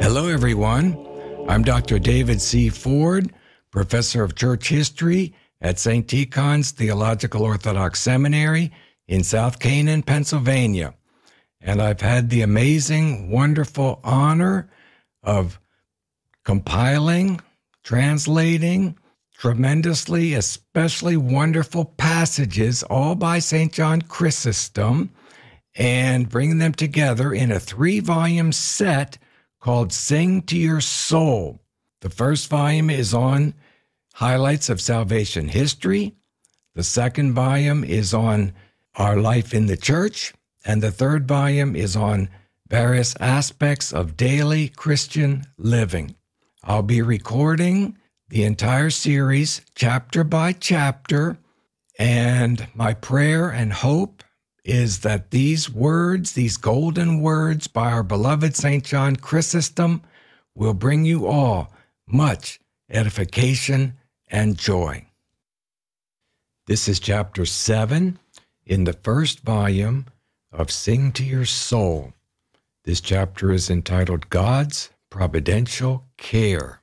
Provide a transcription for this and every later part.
Hello, everyone. I'm Dr. David C. Ford, professor of church history at St. Tikhon's Theological Orthodox Seminary in South Canaan, Pennsylvania. And I've had the amazing, wonderful honor of compiling, translating tremendously, especially wonderful passages, all by St. John Chrysostom, and bringing them together in a 3-volume set called Sing to Your Soul. The first volume is on highlights of salvation history. The second volume is on our life in the church. And the third volume is on various aspects of daily Christian living. I'll be recording the entire series chapter by chapter, and my prayer and hope is that these words, these golden words by our beloved St. John Chrysostom, will bring you all much edification and joy. This is chapter 7 in the first volume of Sing to Your Soul. This chapter is entitled God's Providential Care.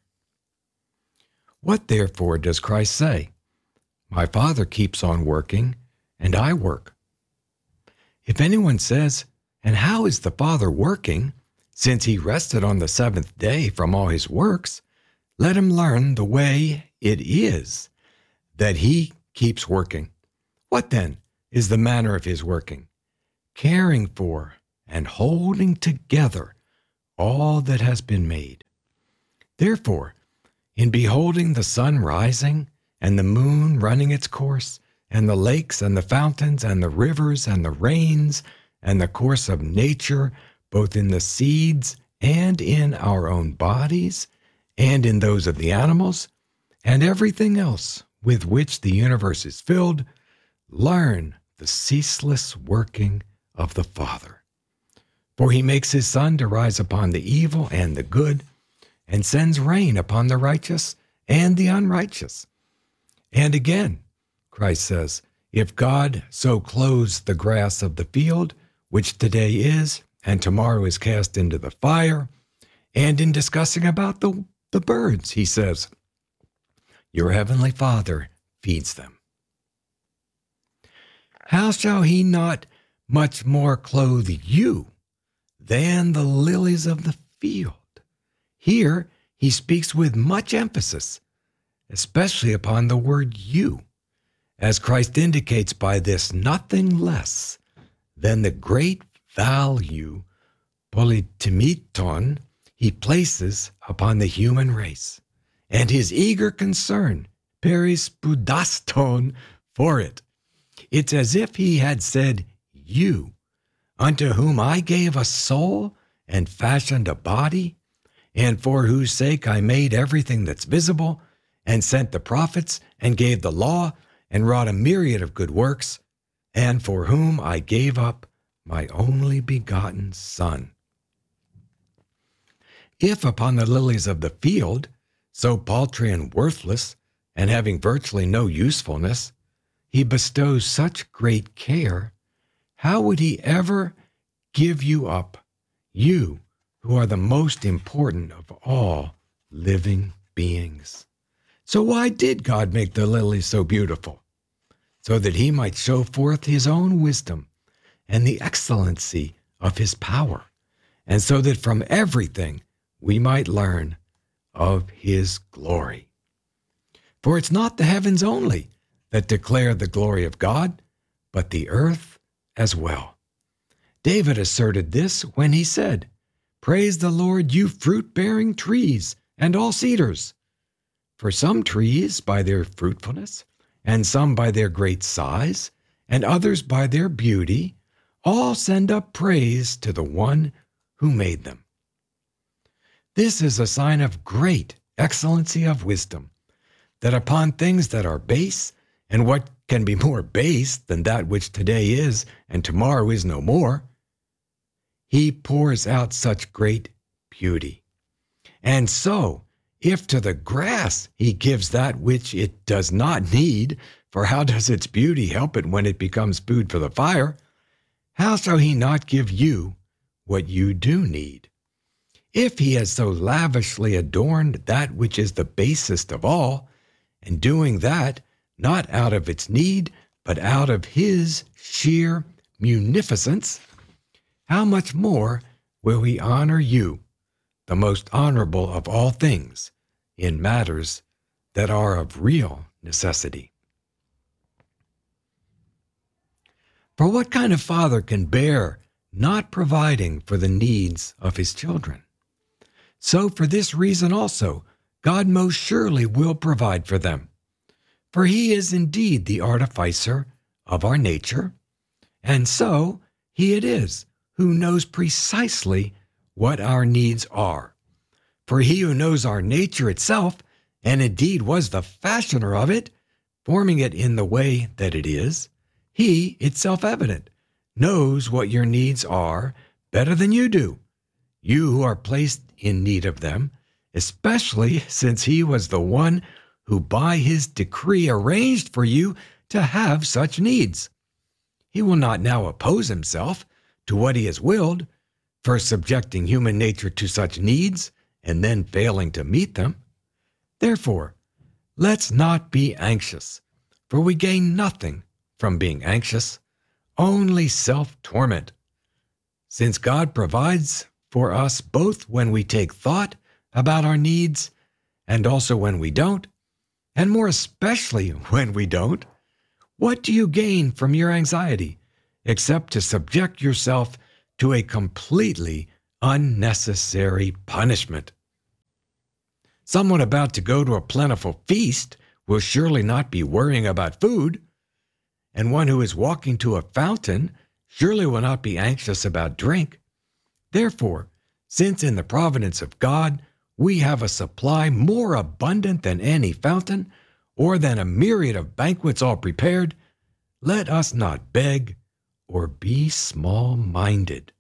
What therefore does Christ say? My Father keeps on working, and I work. If anyone says, and how is the Father working, since he rested on the seventh day from all his works, let him learn the way it is that he keeps working. What then is the manner of his working? Caring for and holding together all that has been made. Therefore, in beholding the sun rising and the moon running its course, and the lakes and the fountains and the rivers and the rains and the course of nature, both in the seeds and in our own bodies and in those of the animals, and everything else with which the universe is filled, learn the ceaseless working of the Father. For he makes his sun to rise upon the evil and the good, and sends rain upon the righteous and the unrighteous. And again, Christ says, if God so clothes the grass of the field, which today is and tomorrow is cast into the fire, and in discussing about the birds, he says, your heavenly Father feeds them. How shall he not much more clothe you than the lilies of the field? Here he speaks with much emphasis, especially upon the word you, as Christ indicates by this nothing less than the great value, polytimiton, he places upon the human race, and his eager concern, perispudaston, for it. It's as if he had said, you, unto whom I gave a soul and fashioned a body, and for whose sake I made everything that's visible, and sent the prophets, and gave the law, and wrought a myriad of good works, and for whom I gave up my only begotten Son. If upon the lilies of the field, so paltry and worthless, and having virtually no usefulness, he bestows such great care, how would he ever give you up, you who are the most important of all living beings? So why did God make the lilies so beautiful? So that he might show forth his own wisdom and the excellency of his power, and so that from everything we might learn of his glory. For it's not the heavens only that declare the glory of God, but the earth as well. David asserted this when he said, praise the Lord, you fruit-bearing trees, and all cedars. For some trees, by their fruitfulness, and some by their great size, and others by their beauty, all send up praise to the one who made them. This is a sign of great excellency of wisdom, that upon things that are base, and what can be more base than that which today is and tomorrow is no more, he pours out such great beauty. And so, if to the grass he gives that which it does not need, for how does its beauty help it when it becomes food for the fire? How shall he not give you what you do need? If he has so lavishly adorned that which is the basest of all, and doing that not out of its need, but out of his sheer munificence, how much more will he honor you, the most honorable of all things, in matters that are of real necessity? For what kind of father can bear not providing for the needs of his children? So for this reason also, God most surely will provide for them. For he is indeed the artificer of our nature, and so he it is who knows precisely what our needs are. For he who knows our nature itself, and indeed was the fashioner of it, forming it in the way that it is, he, it's self-evident, knows what your needs are better than you do, you who are placed in need of them, especially since he was the one who by his decree arranged for you to have such needs. He will not now oppose himself to what he has willed, first subjecting human nature to such needs and then failing to meet them. Therefore, let's not be anxious, for we gain nothing from being anxious, only self-torment. Since God provides for us both when we take thought about our needs and also when we don't, and more especially when we don't, what do you gain from your anxiety except to subject yourself to a completely unnecessary punishment? Someone about to go to a plentiful feast will surely not be worrying about food, and one who is walking to a fountain surely will not be anxious about drink. Therefore, since in the providence of God we have a supply more abundant than any fountain, or than a myriad of banquets all prepared, let us not beg or be small-minded.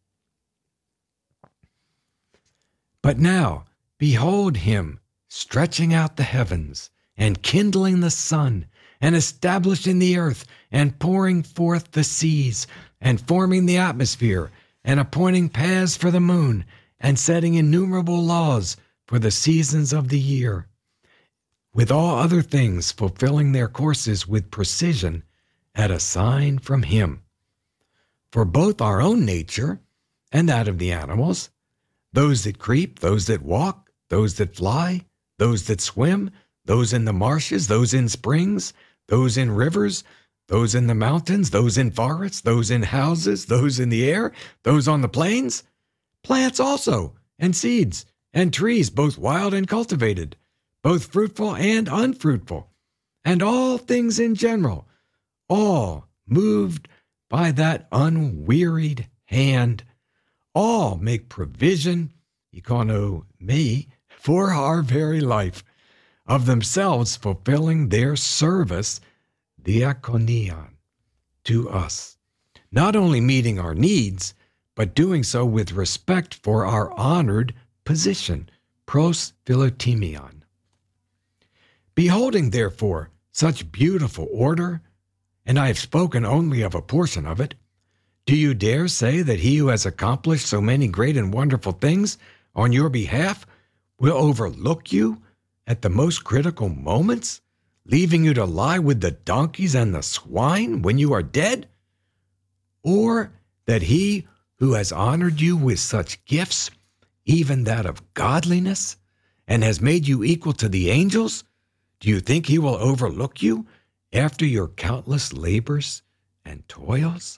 But now, behold him stretching out the heavens, and kindling the sun, and establishing the earth, and pouring forth the seas, and forming the atmosphere, and appointing paths for the moon, and setting innumerable laws for the seasons of the year, with all other things fulfilling their courses with precision at a sign from him. For both our own nature and that of the animals, those that creep, those that walk, those that fly, those that swim, those in the marshes, those in springs, those in rivers, those in the mountains, those in forests, those in houses, those in the air, those on the plains, plants also, and seeds, and trees, both wild and cultivated, both fruitful and unfruitful, and all things in general, all moved by that unwearied hand, all make provision, economia, for our very life, of themselves fulfilling their service, diakonion, to us, not only meeting our needs, but doing so with respect for our honored position, pros philotimion. Beholding, therefore, such beautiful order, and I have spoken only of a portion of it, do you dare say that he who has accomplished so many great and wonderful things on your behalf will overlook you at the most critical moments, leaving you to lie with the donkeys and the swine when you are dead? Or that he who has honored you with such gifts, even that of godliness, and has made you equal to the angels, do you think he will overlook you after your countless labors and toils?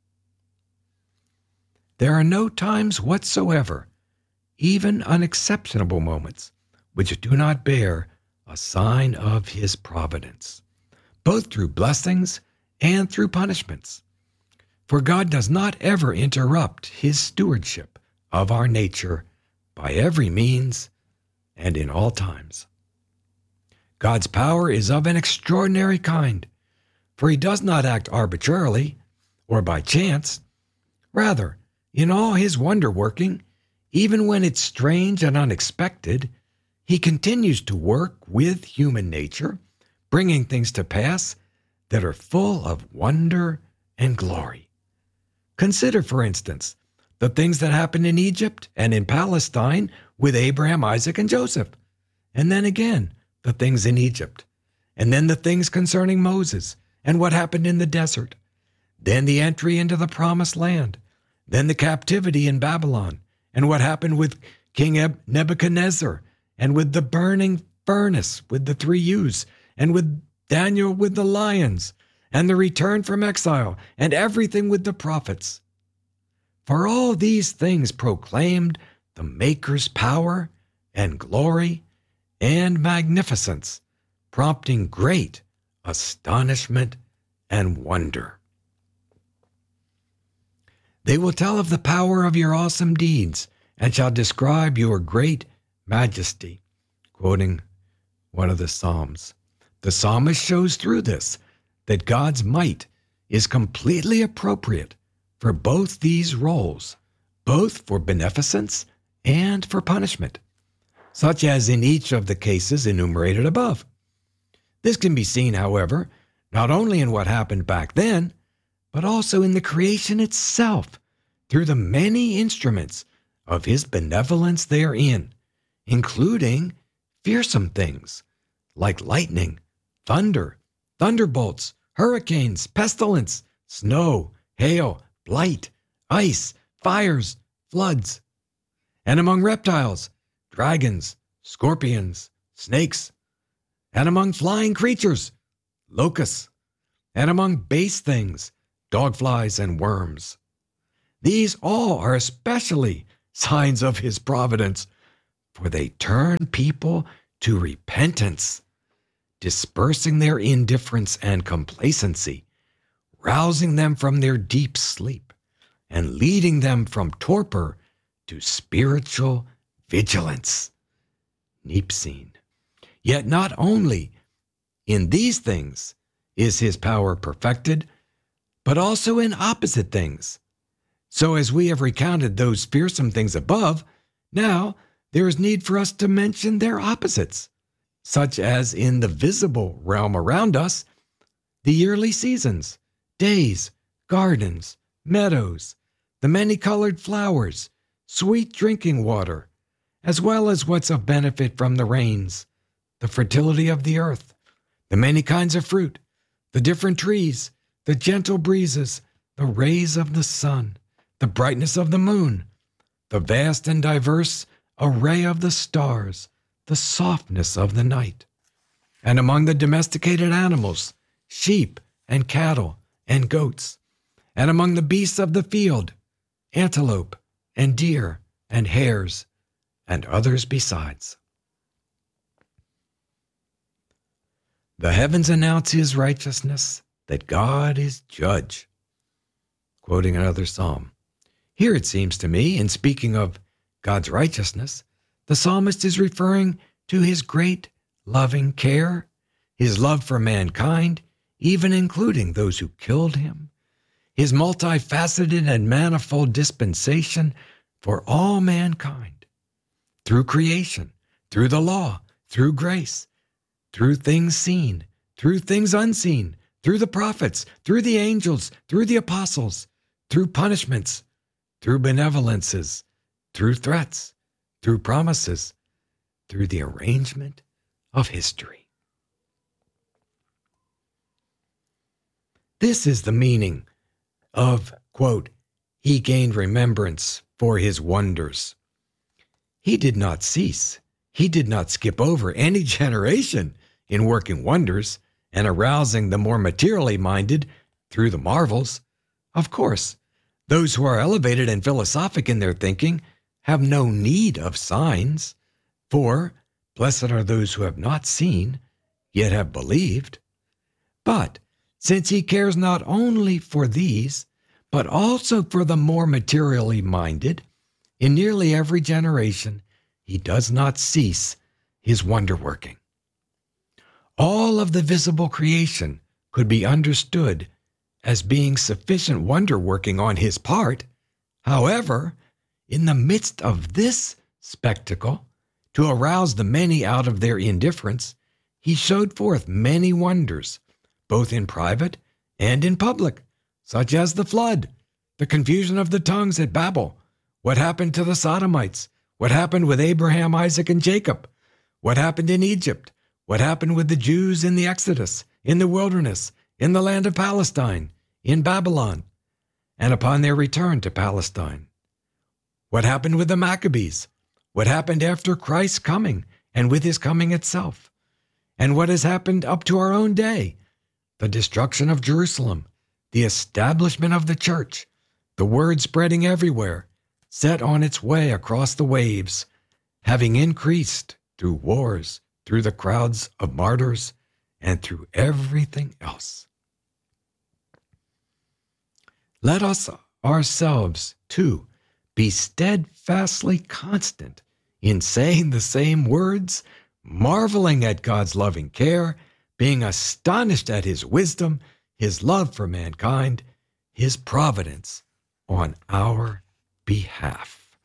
There are no times whatsoever, even unexceptionable moments, which do not bear a sign of his providence, both through blessings and through punishments. For God does not ever interrupt his stewardship of our nature by every means and in all times. God's power is of an extraordinary kind, for he does not act arbitrarily or by chance. Rather, in all his wonder-working, even when it's strange and unexpected, he continues to work with human nature, bringing things to pass that are full of wonder and glory. Consider, for instance, the things that happened in Egypt and in Palestine with Abraham, Isaac, and Joseph. And then again, the things in Egypt. And then the things concerning Moses and what happened in the desert. Then the entry into the promised land. Then the captivity in Babylon and what happened with King Nebuchadnezzar and with the burning furnace with the 3 youths and with Daniel with the lions and the return from exile and everything with the prophets. For all these things proclaimed the Maker's power and glory and magnificence, prompting great astonishment and wonder. They will tell of the power of your awesome deeds and shall describe your great majesty. Quoting one of the Psalms. The psalmist shows through this that God's might is completely appropriate for both these roles, both for beneficence and for punishment, such as in each of the cases enumerated above. This can be seen, however, not only in what happened back then, but also in the creation itself, through the many instruments of his benevolence therein, including fearsome things like lightning, thunder, thunderbolts, hurricanes, pestilence, snow, hail, blight, ice, fires, floods, and among reptiles, dragons, scorpions, snakes, and among flying creatures, locusts, and among base things, dogflies and worms. These all are especially signs of his providence, for they turn people to repentance, dispersing their indifference and complacency, rousing them from their deep sleep, and leading them from torpor to spiritual vigilance. Nipsine. Yet not only in these things is his power perfected, but also in opposite things. So as we have recounted those fearsome things above, now there is need for us to mention their opposites, such as in the visible realm around us, the yearly seasons, days, gardens, meadows, the many-colored flowers, sweet drinking water, as well as what's of benefit from the rains, the fertility of the earth, the many kinds of fruit, the different trees, the gentle breezes, the rays of the sun, the brightness of the moon, the vast and diverse array of the stars, the softness of the night. And among the domesticated animals, sheep and cattle and goats, and among the beasts of the field, antelope and deer and hares, and others besides. The heavens announce his righteousness, that God is judge. Quoting another psalm. Here it seems to me, in speaking of God's righteousness, the psalmist is referring to his great loving care, his love for mankind, even including those who killed him, his multifaceted and manifold dispensation for all mankind, through creation, through the law, through grace, through things seen, through things unseen, through the prophets, through the angels, through the apostles, through punishments, through benevolences, through threats, through promises, through the arrangement of history. This is the meaning of, quote, he gained remembrance for his wonders. He did not cease. He did not skip over any generation in working wonders and arousing the more materially minded through the marvels. Of course, those who are elevated and philosophic in their thinking have no need of signs, for blessed are those who have not seen, yet have believed. But since he cares not only for these, but also for the more materially minded, in nearly every generation, he does not cease his wonder-working. All of the visible creation could be understood as being sufficient wonder-working on his part. However, in the midst of this spectacle, to arouse the many out of their indifference, he showed forth many wonders, both in private and in public, such as the flood, the confusion of the tongues at Babel, What happened to the Sodomites? What happened with Abraham, Isaac, and Jacob? What happened in Egypt? What happened with the Jews in the Exodus, in the wilderness, in the land of Palestine, in Babylon, and upon their return to Palestine? What happened with the Maccabees? What happened after Christ's coming and with his coming itself? And what has happened up to our own day? The destruction of Jerusalem, the establishment of the church, the word spreading everywhere, set on its way across the waves, having increased through wars, through the crowds of martyrs, and through everything else. Let us ourselves, too, be steadfastly constant in saying the same words, marveling at God's loving care, being astonished at his wisdom, his love for mankind, his providence on our behalf.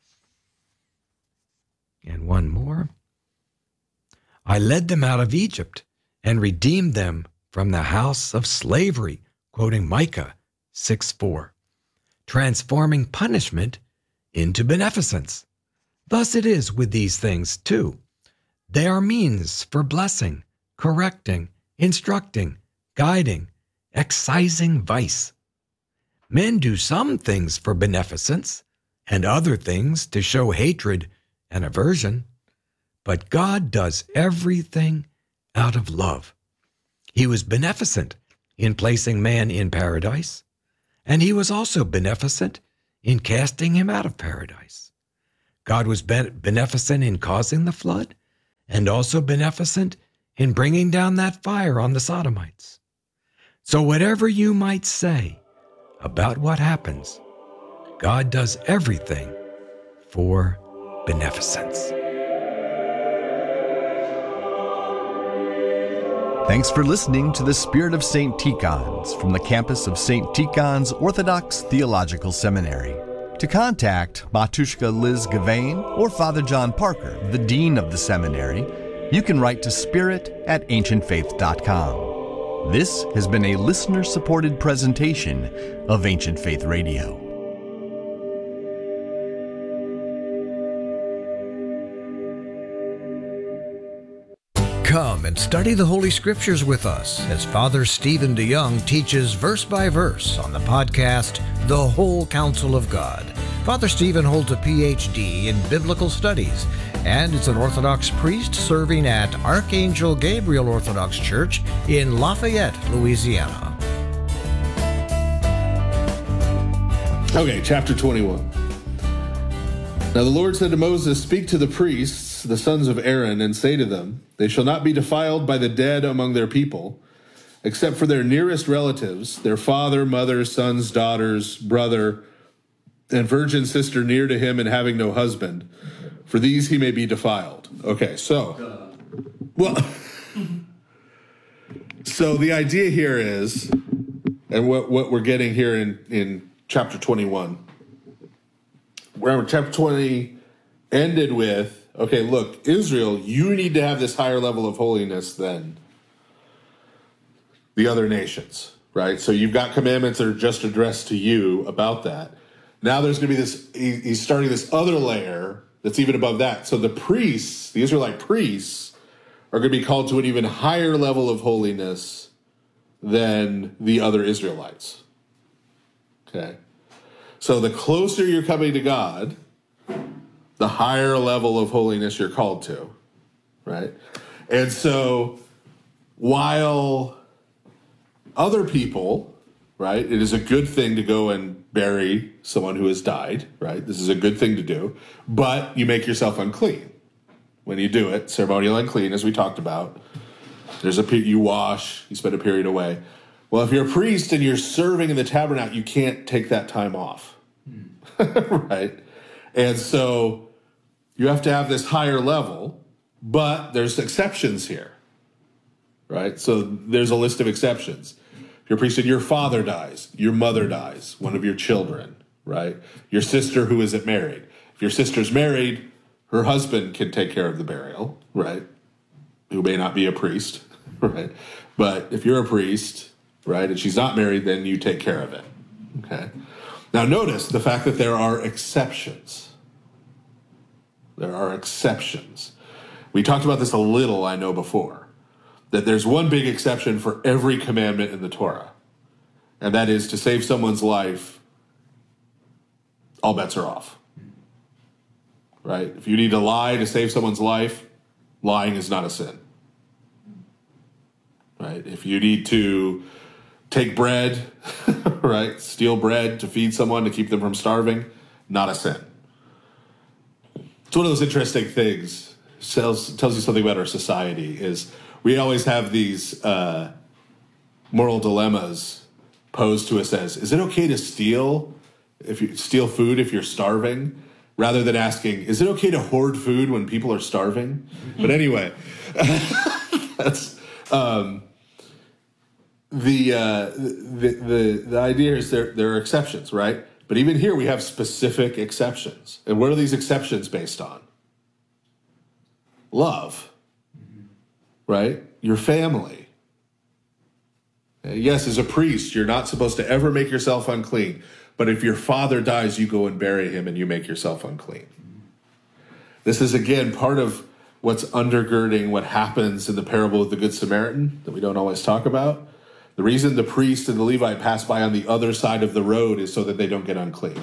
And one more. I led them out of Egypt and redeemed them from the house of slavery, quoting Micah 6:4, transforming punishment into beneficence. Thus it is with these things too. They are means for blessing, correcting, instructing, guiding, excising vice. Men do some things for beneficence, and other things to show hatred and aversion, but God does everything out of love. He was beneficent in placing man in paradise, and he was also beneficent in casting him out of paradise. God was beneficent in causing the flood, and also beneficent in bringing down that fire on the Sodomites. So whatever you might say about what happens, God does everything for beneficence. Thanks for listening to The Spirit of St. Tikhon's from the campus of St. Tikhon's Orthodox Theological Seminary. To contact Matushka Liz Gavain or Father John Parker, the Dean of the Seminary, you can write to spirit@ancientfaith.com. This has been a listener-supported presentation of Ancient Faith Radio. Come and study the Holy Scriptures with us as Father Stephen DeYoung teaches verse by verse on the podcast, The Whole Counsel of God. Father Stephen holds a PhD in Biblical Studies and is an Orthodox priest serving at Archangel Gabriel Orthodox Church in Lafayette, Louisiana. Okay, chapter 21. Now the Lord said to Moses, "Speak to the priests, the sons of Aaron, and say to them, they shall not be defiled by the dead among their people, except for their nearest relatives, their father, mother, sons, daughters, brother, and virgin sister near to him and having no husband. For these he may be defiled." Okay, so the idea here is, and what we're getting here in chapter 21, where chapter 20 ended with, okay, look, Israel, you need to have this higher level of holiness than the other nations, right? So you've got commandments that are just addressed to you about that. Now there's going to be this, he's starting this other layer that's even above that. So the priests, the Israelite priests, are going to be called to an even higher level of holiness than the other Israelites. Okay. So the closer you're coming to God, the higher level of holiness you're called to, right? And so while other people, right, it is a good thing to go and bury someone who has died, right? This is a good thing to do, but you make yourself unclean when you do it. Ceremonial unclean, as we talked about. There's you wash, you spend a period away. Well, if you're a priest and you're serving in the tabernacle, you can't take that time off, right? And so you have to have this higher level, but there's exceptions here, right? So there's a list of exceptions. If you're a priest and your father dies, your mother dies, one of your children, right? Your sister who isn't married. If your sister's married, her husband can take care of the burial, right? Who may not be a priest, right? But if you're a priest, right, and she's not married, then you take care of it, okay? Now notice the fact that there are exceptions. There are exceptions. We talked about this a little, I know, before, that there's one big exception for every commandment in the Torah, and that is to save someone's life, all bets are off. Right? If you need to lie to save someone's life, lying is not a sin. Right? If you need to take bread, right, steal bread to feed someone to keep them from starving, not a sin. It's one of those interesting things, tells you something about our society, is we always have these moral dilemmas posed to us as, is it okay to steal food if you're starving? Rather than asking, is it okay to hoard food when people are starving? But anyway, that's the idea is there are exceptions, right? But even here we have specific exceptions. And what are these exceptions based on? Love, right? Your family. Yes, as a priest, you're not supposed to ever make yourself unclean. But if your father dies, you go and bury him and you make yourself unclean. This is, again, part of what's undergirding what happens in the parable of the Good Samaritan that we don't always talk about. The reason the priest and the Levite pass by on the other side of the road is so that they don't get unclean.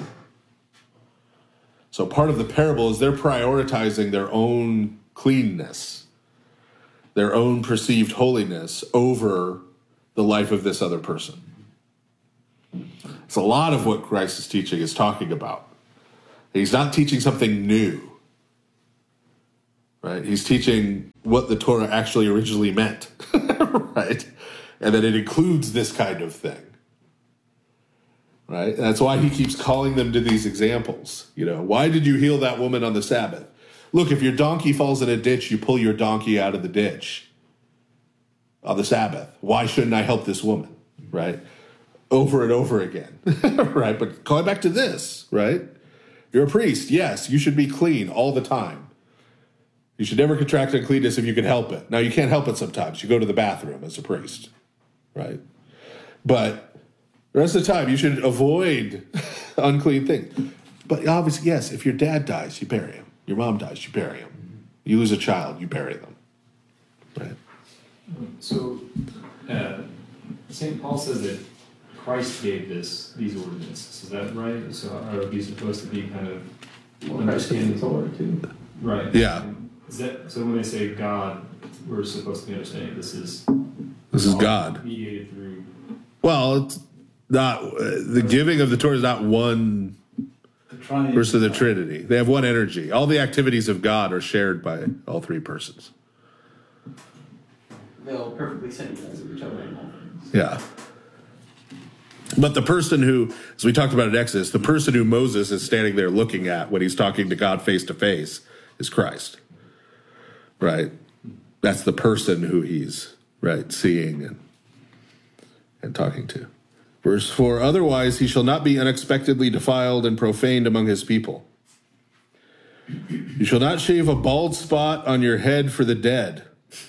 So part of the parable is they're prioritizing their own cleanness, their own perceived holiness over the life of this other person. It's a lot of what Christ is teaching is talking about. He's not teaching something new, right? He's teaching what the Torah actually originally meant, right? And that it includes this kind of thing, right? And that's why he keeps calling them to these examples. You know, why did you heal that woman on the Sabbath? Look, if your donkey falls in a ditch, you pull your donkey out of the ditch on the Sabbath. Why shouldn't I help this woman, right? Over and over again, right? But going back to this, right? You're a priest. Yes, you should be clean all the time. You should never contract uncleanness if you can help it. Now, you can't help it sometimes. You go to the bathroom as a priest, right? But the rest of the time, you should avoid unclean things. But obviously, yes, if your dad dies, you bury him. Your mom dies, you bury him. You lose a child, you bury them, right? So, St. Paul says that Christ gave these ordinances. Is that right? So are these supposed to be kind of understanding the Torah too? Right. Yeah. Is that so? When they say God, we're supposed to be understanding this is God mediated through. Well, it's not the giving of the Torah is not one person of the Trinity. They have one energy. All the activities of God are shared by all three persons. They'll perfectly synchronize with each other in all things. Yeah. But the person who, as we talked about in Exodus, the person who Moses is standing there looking at when he's talking to God face to face is Christ, right? That's the person who he's, right, seeing and talking to. Verse 4, otherwise he shall not be unexpectedly defiled and profaned among his people. You shall not shave a bald spot on your head for the dead.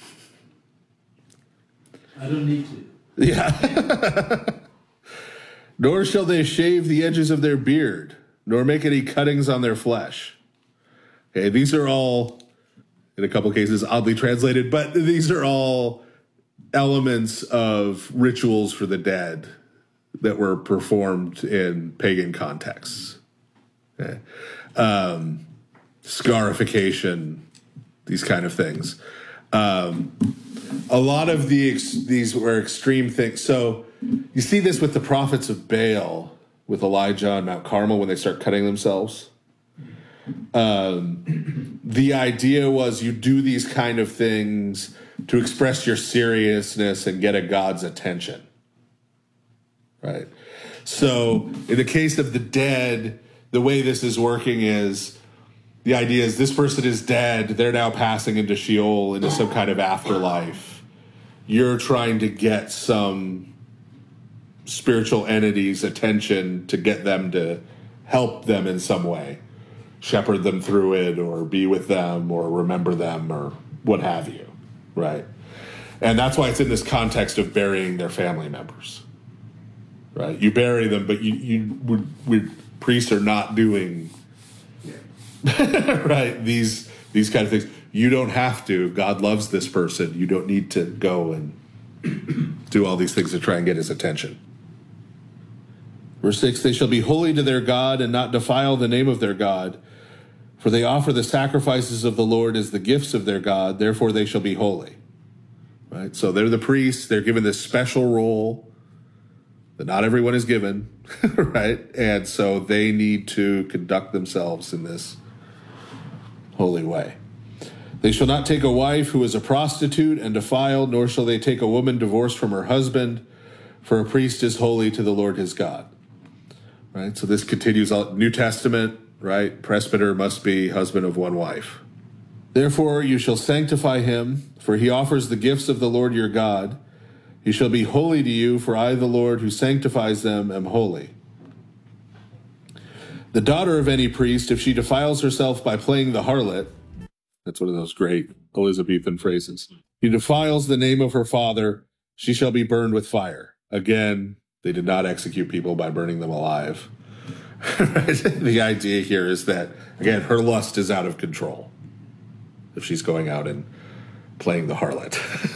I don't need to. Yeah. Nor shall they shave the edges of their beard, nor make any cuttings on their flesh. Okay, these are all, in a couple cases, oddly translated, but these are all elements of rituals for the dead that were performed in pagan contexts. Okay. Scarification, these kind of things. A lot of these were extreme things. So you see this with the prophets of Baal, with Elijah on Mount Carmel when they start cutting themselves. The idea was you do these kind of things to express your seriousness and get a God's attention. Right? So in the case of the dead, the way this is working is the idea is this person is dead. They're now passing into Sheol, into some kind of afterlife. You're trying to get some spiritual entity's attention to get them to help them in some way, shepherd them through it or be with them or remember them or what have you, right? And that's why it's in this context of burying their family members. right? You bury them, but priests are not doing right these kind of things. You don't have to. God loves this person. You don't need to go and do all these things to try and get his attention. Verse 6, they shall be holy to their God and not defile the name of their God, for they offer the sacrifices of the Lord as the gifts of their God, therefore they shall be holy. Right? So they're the priests. They're given this special role that not everyone is given, right? And so they need to conduct themselves in this holy way. They shall not take a wife who is a prostitute and defiled, nor shall they take a woman divorced from her husband, for a priest is holy to the Lord his God. Right? So this continues on New Testament, right? Presbyter must be husband of one wife. Therefore you shall sanctify him, for he offers the gifts of the Lord your God. He shall be holy to you, for I, the Lord, who sanctifies them, am holy. The daughter of any priest, if she defiles herself by playing the harlot, that's one of those great Elizabethan phrases. He defiles the name of her father, she shall be burned with fire. Again, they did not execute people by burning them alive. The idea here is that, again, her lust is out of control if she's going out and playing the harlot.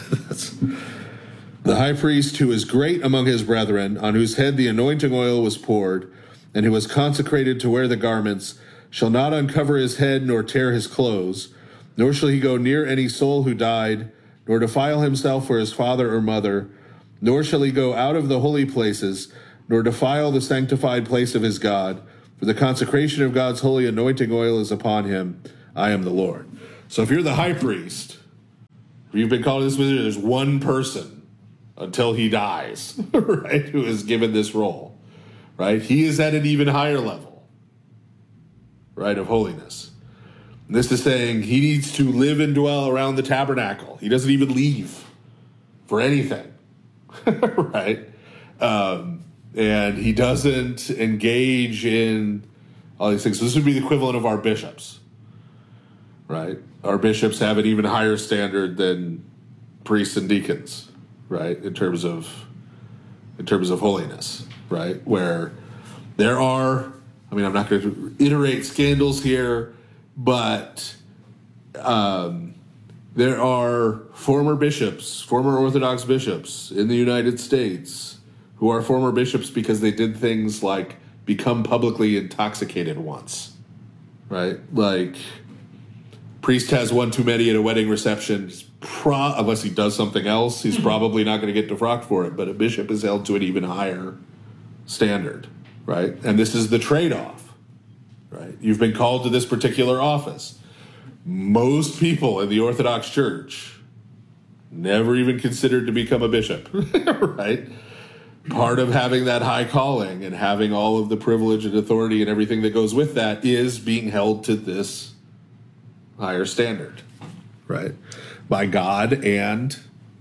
The high priest, who is great among his brethren, on whose head the anointing oil was poured, and who was consecrated to wear the garments, shall not uncover his head nor tear his clothes, nor shall he go near any soul who died, nor defile himself for his father or mother, nor shall he go out of the holy places, nor defile the sanctified place of his God, for the consecration of God's holy anointing oil is upon him. I am the Lord. So if you're the high priest, you've been called to this position, there's one person until he dies, right, who is given this role, right? He is at an even higher level, right, of holiness. This is saying he needs to live and dwell around the tabernacle. He doesn't even leave for anything, right? And he doesn't engage in all these things. So this would be the equivalent of our bishops, right? Our bishops have an even higher standard than priests and deacons, right? In terms of holiness, right? Where there are, I'm not going to iterate scandals here, but there are former bishops, former Orthodox bishops in the United States who are former bishops because they did things like become publicly intoxicated once, right? Like, priest has one too many at a wedding reception, unless he does something else, he's probably not going to get defrocked for it, but a bishop is held to an even higher standard, right? And this is the trade-off. Right? You've been called to this particular office. Most people in the Orthodox Church never even considered to become a bishop, right? Part of having that high calling and having all of the privilege and authority and everything that goes with that is being held to this higher standard, right? By God and,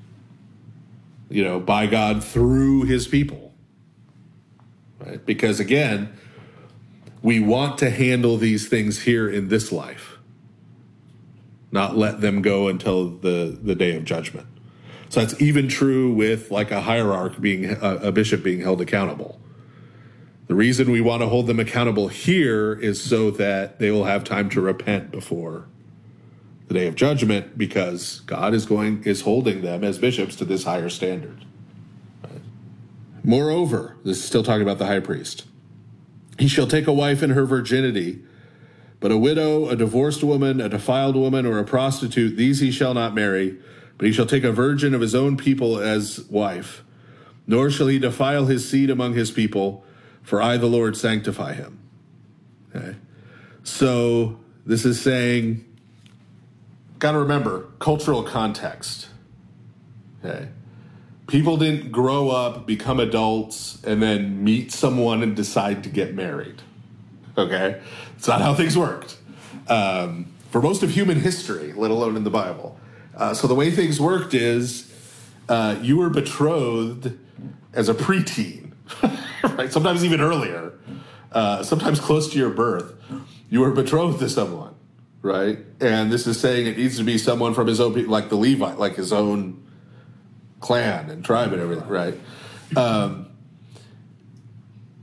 by God through his people, right? Because again, we want to handle these things here in this life, not let them go until the day of judgment. So that's even true with like a hierarch a bishop being held accountable. The reason we want to hold them accountable here is so that they will have time to repent before the day of judgment, because God is holding them as bishops to this higher standard. Right? Moreover, this is still talking about the high priest. He shall take a wife in her virginity, but a widow, a divorced woman, a defiled woman, or a prostitute, these he shall not marry, but he shall take a virgin of his own people as wife. Nor shall he defile his seed among his people, for I, the Lord, sanctify him. Okay. So this is saying, got to remember, cultural context. Okay. People didn't grow up, become adults, and then meet someone and decide to get married. Okay? It's not how things worked. For most of human history, let alone in the Bible. So the way things worked is you were betrothed as a preteen, right? Sometimes even earlier, sometimes close to your birth. You were betrothed to someone, right? And this is saying it needs to be someone from his own, like the Levite, like his own clan and tribe and everything, right?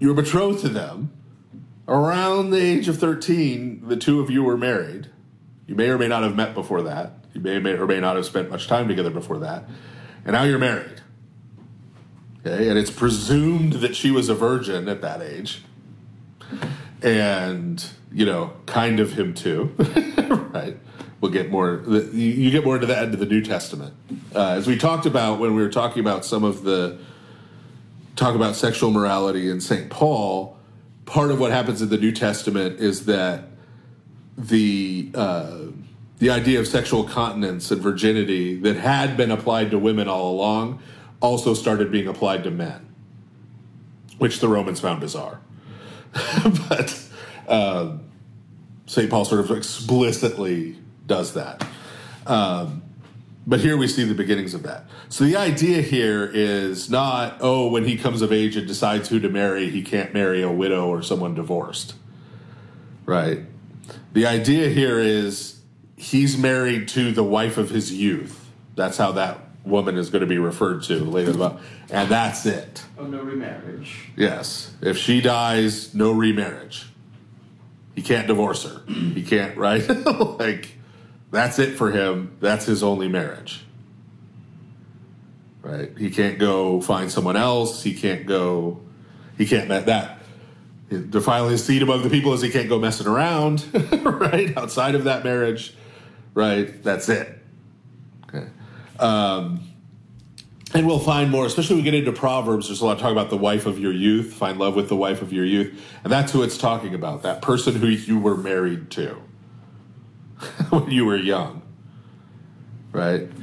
you were betrothed to them. Around the age of 13, the two of you were married. You may or may not have met before that. You may or may not have spent much time together before that. And now you're married. Okay, and it's presumed that she was a virgin at that age. And, kind of him too. Right? We'll get more, you get more into the end of the New Testament. As we talked about when we were talking about talk about sexual morality in St. Paul, part of what happens in the New Testament is that the idea of sexual continence and virginity that had been applied to women all along also started being applied to men, which the Romans found bizarre. But St. Paul sort of explicitly does that. But here we see the beginnings of that. So the idea here is not, when he comes of age and decides who to marry, he can't marry a widow or someone divorced. Right? The idea here is he's married to the wife of his youth. That's how that woman is going to be referred to later on. And that's it. Oh, no remarriage. Yes. If she dies, no remarriage. He can't divorce her. He can't, right? That's it for him. That's his only marriage. Right? He can't go find someone else. He can't that. Defile his seed among the people as he can't go messing around, right? Outside of that marriage, right? That's it. Okay. And we'll find more, especially when we get into Proverbs, there's a lot of talk about the wife of your youth, find love with the wife of your youth. And that's who it's talking about, that person who you were married to when you were young, right?